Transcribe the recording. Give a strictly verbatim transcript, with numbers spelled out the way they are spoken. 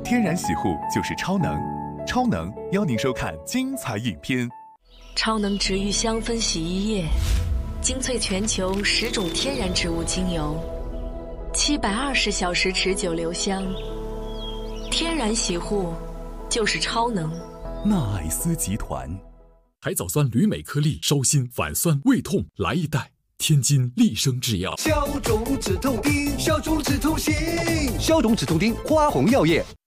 天然洗护就是超能，超能邀您收看精彩影片。 超能植愈香氛洗衣液，精粹全球十种天然植物精油，七百二十小时持久留香。天然洗护就是超能。 纳爱斯集团。 海藻酸铝镁颗粒，烧心、反酸、胃痛，来一袋。天津利生制药， 消肿止痛丁，消肿止痛行，消肿止痛丁，花红药业。